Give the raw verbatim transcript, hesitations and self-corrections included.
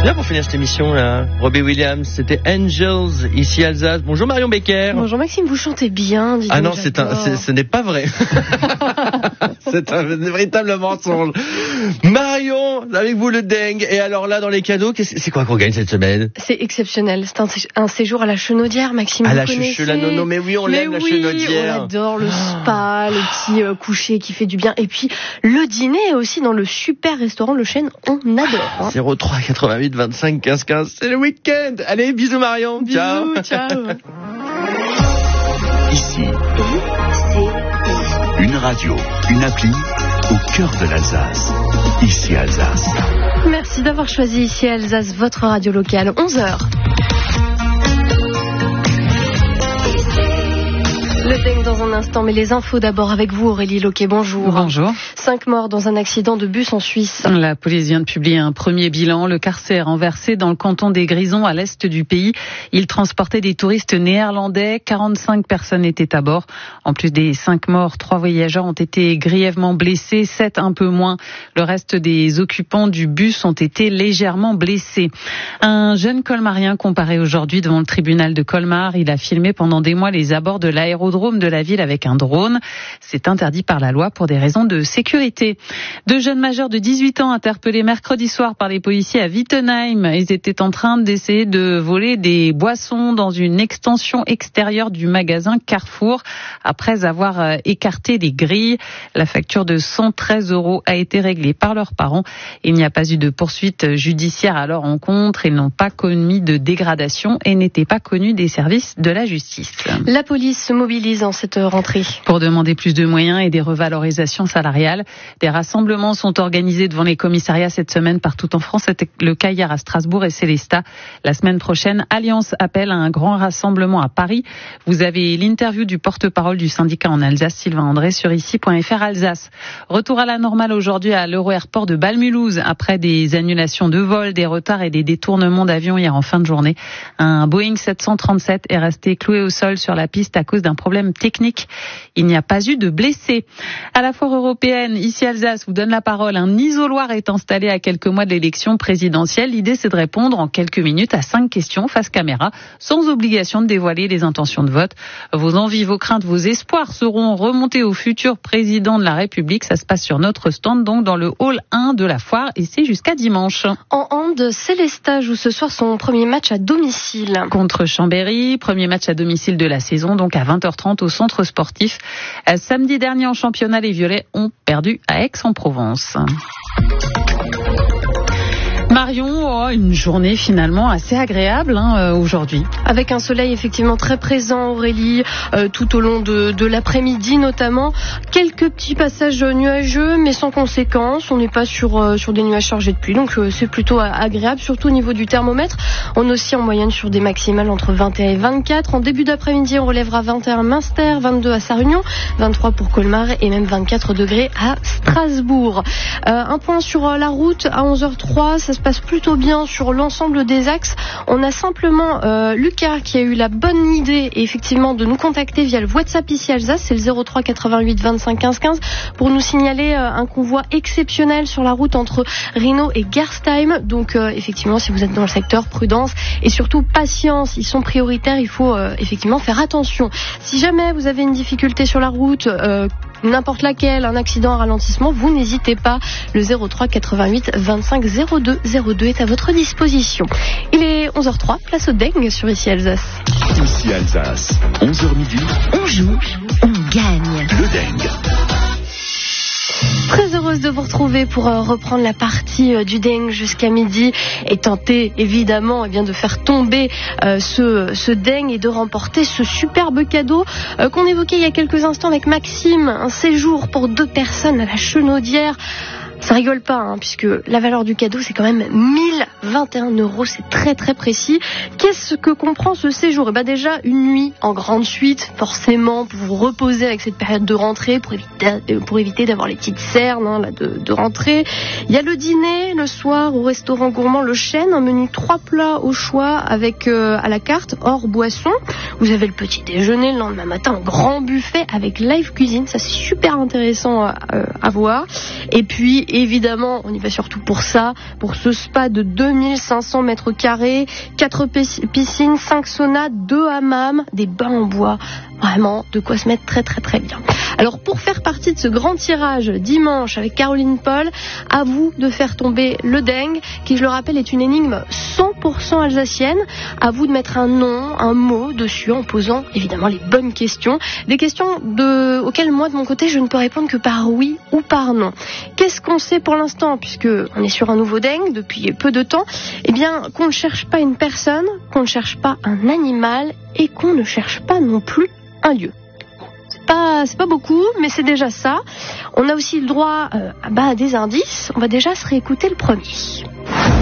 Bien pour finir cette émission là, Robbie Williams, c'était Angels ici Alsace. Bonjour Marion Becker. Bonjour Maxime, vous chantez bien. Ah non, c'est un, c'est, ce n'est pas vrai. C'est un véritable mensonge. Marion, avec vous le dingue. Et alors là, dans les cadeaux, qu'est-ce, c'est quoi qu'on gagne cette semaine? C'est exceptionnel. C'est un, un séjour à la Chenaudière, Maxime. À vous la connaissez? la nono, mais oui, on mais l'aime oui, la Chenaudière. On adore le spa, le petit euh, coucher qui fait du bien. Et puis le dîner aussi dans le super restaurant Le Chêne, on adore. Hein. zéro trois quatre-vingt-huit vingt-cinq quinze quinze, c'est le week-end. Allez, bisous Marion. Bisous, ciao. ciao. Ici, une radio, une appli au cœur de l'Alsace. Ici Alsace. Merci d'avoir choisi Ici Alsace, votre radio locale. onze heures. Le dingue dans un instant, mais les infos d'abord avec vous Aurélie Loquet, bonjour. Bonjour. Cinq morts dans un accident de bus en Suisse. La police vient de publier un premier bilan. Le car s'est renversé dans le canton des Grisons à l'est du pays. Il transportait des touristes néerlandais. quarante-cinq personnes étaient à bord. En plus des cinq morts, trois voyageurs ont été grièvement blessés, sept un peu moins. Le reste des occupants du bus ont été légèrement blessés. Un jeune colmarien comparé aujourd'hui devant le tribunal de Colmar. Il a filmé pendant des mois les abords de l'aérodrome de la ville avec un drone. C'est interdit par la loi pour des raisons de sécurité. Deux jeunes majeurs de dix-huit ans interpellés mercredi soir par les policiers à Wittenheim. Ils étaient en train d'essayer de voler des boissons dans une extension extérieure du magasin Carrefour après avoir écarté les grilles. La facture de cent treize euros a été réglée par leurs parents. Il n'y a pas eu de poursuite judiciaire à leur encontre. Ils n'ont pas commis de dégradation et n'étaient pas connus des services de la justice. La police se mobilise en cette rentrée pour demander plus de moyens et des revalorisations salariales. Des rassemblements sont organisés devant les commissariats cette semaine partout en France. C'était le cas hier à Strasbourg et Célestat. La semaine prochaine, Alliance appelle à un grand rassemblement à Paris. Vous avez l'interview du porte-parole du syndicat en Alsace, Sylvain André, sur ici point f r Alsace. Retour à la normale aujourd'hui à l'Euro-Airport de Bâle-Mulhouse après des annulations de vols, des retards et des détournements d'avions hier en fin de journée. Un Boeing sept cent trente-sept est resté cloué au sol sur la piste à cause d'un problème technique. Il n'y a pas eu de blessés. À la foire européenne, ici Alsace vous donne la parole. Un isoloir est installé à quelques mois de l'élection présidentielle. L'idée, c'est de répondre en quelques minutes à cinq questions face caméra, sans obligation de dévoiler les intentions de vote. Vos envies, vos craintes, vos espoirs seront remontés au futur président de la République. Ça se passe sur notre stand, donc dans le hall un de la foire, et c'est jusqu'à dimanche. En hand, Célestat joue ce soir son premier match à domicile. Contre Chambéry, premier match à domicile de la saison, donc à vingt heures trente au centre sportif. Samedi dernier en championnat, les Violets ont perdu à Aix-en-Provence. Marion, oh, une journée finalement assez agréable hein, euh, aujourd'hui. Avec un soleil effectivement très présent, Aurélie, euh, tout au long de, de l'après-midi notamment. Quelques petits passages nuageux, mais sans conséquence. On n'est pas sur, euh, sur des nuages chargés de pluie, donc euh, c'est plutôt agréable, surtout au niveau du thermomètre. On est aussi en moyenne sur des maximales entre vingt et un et vingt-quatre. En début d'après-midi, on relèvera vingt et un à Münster, vingt-deux à Sarre-Union, vingt-trois pour Colmar et même vingt-quatre degrés à Strasbourg. Euh, un point sur euh, la route à onze heures zéro trois, ça se passe plutôt bien sur l'ensemble des axes. On a simplement euh, Lucas qui a eu la bonne idée effectivement de nous contacter via le WhatsApp ici Alsace, c'est le zéro trois quatre-vingt-huit vingt-cinq quinze quinze pour nous signaler euh, un convoi exceptionnel sur la route entre Rhino et Gerstheim. Donc euh, effectivement, si vous êtes dans le secteur, prudence et surtout patience, ils sont prioritaires, il faut euh, effectivement faire attention. Si jamais vous avez une difficulté sur la route, euh, n'importe laquelle, un accident, un ralentissement, vous n'hésitez pas. Le zéro trois quatre-vingt-huit vingt-cinq zéro deux zéro deux est à votre disposition. Il est onze heures zéro trois, place au dingue sur Ici Alsace. Ici Alsace, onze heures midi. On joue, on gagne. Le dingue. Très heureuse de vous retrouver pour euh, reprendre la partie euh, du dingue jusqu'à midi et tenter évidemment eh bien, de faire tomber euh, ce, ce dingue et de remporter ce superbe cadeau euh, qu'on évoquait il y a quelques instants avec Maxime, un séjour pour deux personnes à la Chenaudière. Ça rigole pas, hein, puisque la valeur du cadeau, c'est quand même mille vingt et un euros. C'est très très précis. Qu'est-ce que comprend ce séjour ? Eh ben déjà, une nuit en grande suite, forcément, pour vous reposer avec cette période de rentrée, pour éviter, pour éviter d'avoir les petites cernes hein, là, de, de rentrée. Il y a le dîner, le soir, au restaurant gourmand Le Chêne, un menu trois plats au choix avec euh, à la carte, hors boisson. Vous avez le petit déjeuner, le lendemain matin, un grand buffet avec live cuisine. Ça, c'est super intéressant à, à voir. Et puis, évidemment, on y va surtout pour ça, pour ce spa de deux mille cinq cents mètres carrés, quatre piscines, cinq saunas, deux hammams, des bains en bois. Vraiment, de quoi se mettre très très très bien. Alors pour faire partie de ce grand tirage dimanche avec Caroline Paul, à vous de faire tomber le dengue, qui je le rappelle est une énigme cent pour cent alsacienne. À vous de mettre un nom, un mot dessus en posant évidemment les bonnes questions. Des questions de... auxquelles moi de mon côté je ne peux répondre que par oui ou par non. Qu'est-ce qu'on sait pour l'instant, puisque on est sur un nouveau dengue depuis peu de temps? Eh bien qu'on ne cherche pas une personne, qu'on ne cherche pas un animal et qu'on ne cherche pas non plus un lieu. C'est pas, c'est pas beaucoup, mais c'est déjà ça. On a aussi le droit euh, bah, à des indices. On va déjà se réécouter le premier.